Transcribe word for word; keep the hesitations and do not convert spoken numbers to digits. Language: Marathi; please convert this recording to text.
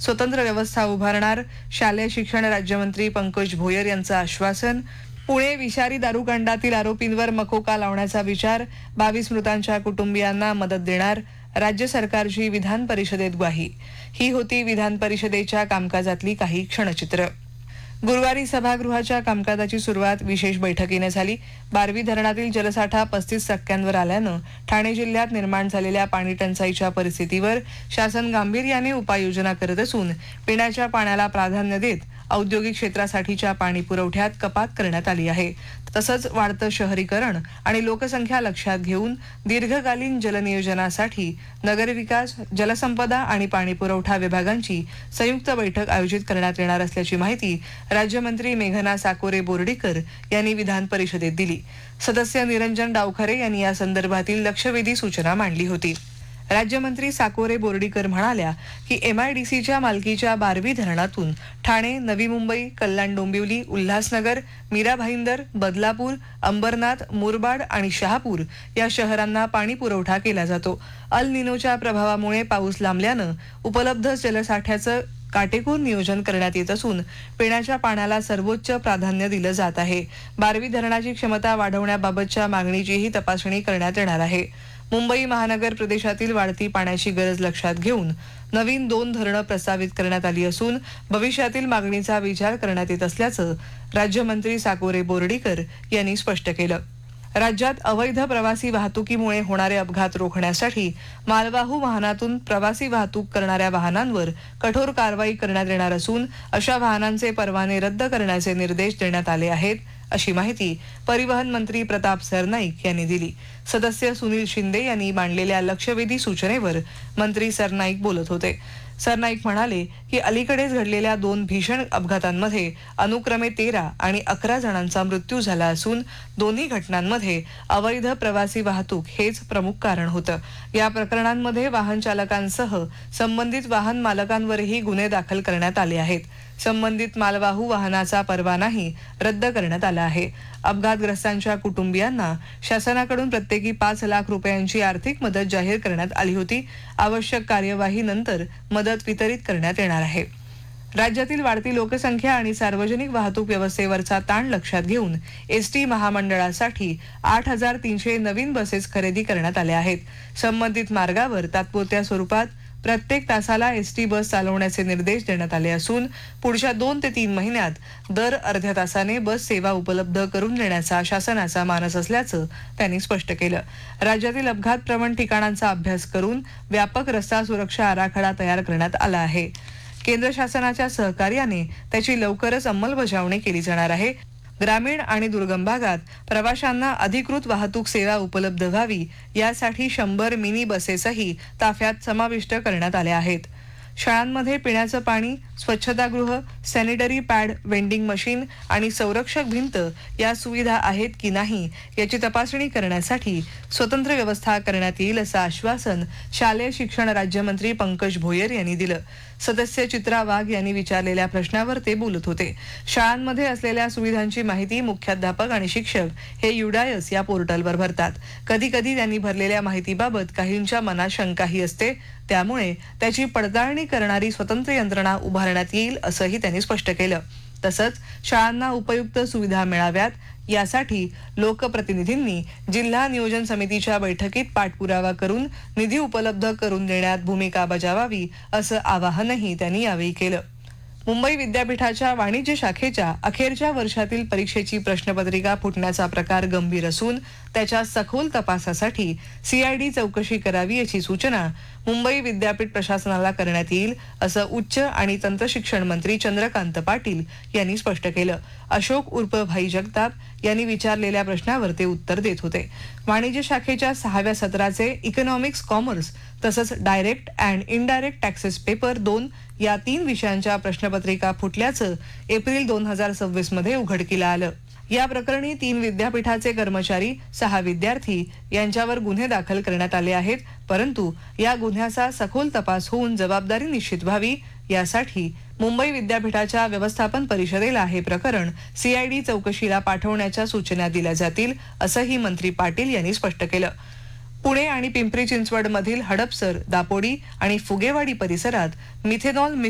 स्वतंत्र व्यवस्था उभारणार, शालेय शिक्षण राज्यमंत्री पंकज भोयर यांचं आश्वासन. पुणे विषारी दारूकांडातील आरोपींवर मकोका लावण्याचा विचार, बावीस मृतांच्या कुटुंबियांना मदत देणार, राज्य सरकारची विधान परिषदेत ग्वाही. ही होती विधान परिषदेच्या कामकाजातली काही क्षणचित्र. गुरुवारी सभागृहाच्या कामकाजाची सुरुवात विशेष बैठकीने झाली. बारवी धरणातील जलसाठा पस्तीस टक्क्यांवर आल्यानं ठाणे जिल्ह्यात निर्माण झालेल्या पाणी टंचाईच्या परिस्थितीवर शासन गांभीर्याने उपाययोजना करत असून पिण्याच्या पाण्याला प्राधान्य देत औद्योगिक क्षेत्रासाठीच्या पाणी पुरवठ्यात कपात करण्यात आली आहे. तसंच वाढतं शहरीकरण आणि लोकसंख्या लक्षात घेऊन दीर्घकालीन जलनियोजनासाठी नगरविकास, जलसंपदा आणि पाणी पुरवठा विभागांची संयुक्त बैठक आयोजित करण्यात येणार असल्याची माहिती राज्यमंत्री मेघना साकोरे बोर्डीकर यांनी विधान परिषदेत दिली. सदस्य निरंजन डावखरे यांनी या संदर्भातील लक्षवेधी सूचना मांडली होती. राज्यमंत्री साकोरे बोर्डीकर म्हणाल्या की एमआयडीसीच्या मालकीच्या बारवी धरणातून ठाणे, नवी मुंबई, कल्याण डोंबिवली, उल्हासनगर, मीरा भाईंदर, बदलापूर, अंबरनाथ, मुरबाड आणि शहापूर या शहरांना पाणी पुरवठा केला जातो. अल निनोच्या प्रभावामुळे पाऊस लांबल्यानं उपलब्ध जलसाठ्याचं काटेकोर नियोजन करण्यात येत असून पिण्याच्या पाण्याला सर्वोच्च प्राधान्य दिलं जात आहे. बारवी धरणाची क्षमता वाढवण्याबाबतच्या मागणीचीही तपासणी करण्यात येणार आहे. मुंबई महानगर प्रदेशातील वाढती पाण्याची गरज लक्षात घेऊन नवीन दोन धरणं प्रस्तावित करण्यात आली असून भविष्यातील मागणीचा विचार करण्यात येत असल्याचं राज्यमंत्री साकोरे बोर्डीकर यांनी स्पष्ट केलं. राज्यात अवैध प्रवासी वाहतुकीमुळे होणारे अपघात रोखण्यासाठी मालवाहू वाहनातून प्रवासी वाहतूक करणाऱ्या वाहनांवर कठोर कारवाई करण्यात येणार असून अशा वाहनांचे परवाने रद्द करण्याचे निर्देश देण्यात आले आहेत, अशी माहिती परिवहन मंत्री प्रताप सरनाईक यांनी दिली. सदस्य सुनील शिंदे यांनी मांडलेल्या लक्षवेधी सूचनेवर मंत्री सरनाईक बोलत होते. सरनाईक म्हणाले की अलीकडेच घडलेल्या दोन भीषण अपघातांमध्ये अनुक्रमे तेरा आणि अकरा जणांचा मृत्यू झाला असून दोन्ही घटनांमध्ये अवैध प्रवासी वाहतूक हेच प्रमुख कारण होतं. या प्रकरणांमध्ये वाहन चालकांसह संबंधित वाहन मालकांवरही गुन्हे दाखल करण्यात आले आहेत. संबंधित मालवाहू वाहनाचा परवानाही रद्द करण्यात आला आहे. अपघातग्रस्तांच्या कुटुंबियांना शासनाकडून प्रत्येकी पाच लाख रुपयांची आर्थिक मदत जाहीर करण्यात आली होती. आवश्यक कार्यवाही नंतर मदत वितरित करण्यात येणार आहे. राज्यातील वाढती लोकसंख्या आणि सार्वजनिक वाहतूक व्यवस्थेवरचा ताण लक्षात घेऊन एसटी महामंडळासाठी आठ हजार तीनशे नवीन बसेस खरेदी करण्यात आल्या आहेत. संबंधित मार्गावर तात्पुरत्या स्वरूपात प्रत्येक तासाला एसटी बस चालवण्याचे निर्देश देण्यात आले असून पुढच्या दोन ते तीन महिन्यात दर अर्ध्या तासाने बस सेवा उपलब्ध करून देण्याचा शासनाचा मानस असल्याचं त्यांनी स्पष्ट केलं. राज्यातील अपघात प्रवण ठिकाणांचा अभ्यास करून व्यापक रस्ता सुरक्षा आराखडा तयार करण्यात आला आहे. केंद्र शासनाच्या सहकार्याने त्याची लवकरच अंमलबजावणी केली जाणार आहे. ग्रामीण आणि दुर्गम भागात प्रवाशांना अधिकृत वाहतूक सेवा उपलब्ध व्हावी यासाठी शंभर मिनी बसेसही ताफ्यात समाविष्ट करण्यात आल्या आहेत. शाळांमध्ये पिण्याचं पाणी, स्वच्छतागृह, सॅनिटरी पॅड, वेंडिंग मशीन आणि संरक्षक भिंत या सुविधा आहेत की नाही याची तपासणी करण्यासाठी स्वतंत्र व्यवस्था करण्यात येईल असं आश्वासन शालेय शिक्षण राज्यमंत्री पंकज भोयर यांनी दिलं. सदस्य चित्रा वाघ यांनी विचारलेल्या प्रश्नावर ते बोलत होते. शाळांमध्ये असलेल्या सुविधांची माहिती मुख्याध्यापक आणि शिक्षक हे युडायस या पोर्टलवर भरतात. कधी कधी त्यांनी भरलेल्या माहितीबाबत काहींच्या मनात शंकाही असते. त्यामुळे त्याची पडताळणी करणारी स्वतंत्र यंत्रणा उभारण्यात येईल असंही त्यांनी स्पष्ट केलं. तसंच शाळांना उपयुक्त सुविधा मिळाव्यात यासाठी लोकप्रतिनिधींनी जिल्हा नियोजन समितीच्या बैठकीत पाठपुरावा करून निधी उपलब्ध करून देण्यात भूमिका बजावावी असं आवाहनही त्यांनी यावेळी केलं. मुंबई विद्यापीठाच्या वाणिज्य शाखेच्या अखेरच्या वर्षातील परीक्षेची प्रश्नपत्रिका फुटण्याचा प्रकार गंभीर असून त्याच्या सखोल तपासासाठी सीआयडी चौकशी करावी याची सूचना मुंबई विद्यापीठ प्रशासनाला करण्यात येईल असं उच्च आणि तंत्रशिक्षण मंत्री चंद्रकांत पाटील यांनी स्पष्ट केलं. अशोक उर्फ भाई जगताप यांनी विचारलेल्या प्रश्नावर ते उत्तर देत होते. वाणिज्य शाखेच्या सहाव्या सत्राचे इकॉनॉमिक्स, कॉमर्स तसंच direct and indirect taxes paper दोन या तीन विषयांच्या प्रश्नपत्रिका फुटल्याचं एप्रिल दोन हजार सव्वीस मध्ये उघडकीला आलं. या प्रकरणी तीन विद्यापीठाचे कर्मचारी, सहा विद्यार्थी यांच्यावर गुन्हे दाखल करण्यात आले आहेत. परंतु या गुन्ह्याचा सखोल तपास होऊन जबाबदारी निश्चित व्हावी यासाठी मुंबई विद्यापीठाच्या व्यवस्थापन परिषदेला हे प्रकरण सीआयडी चौकशीला पाठवण्याच्या सूचना दिल्या जातील असंही मंत्री पाटील यांनी स्पष्ट केलं. पुणे आणि पिंपरी चिंचवड मधील हडपसर, दापोडी आणि फुगेवाडी परिसरात मिथेनॉल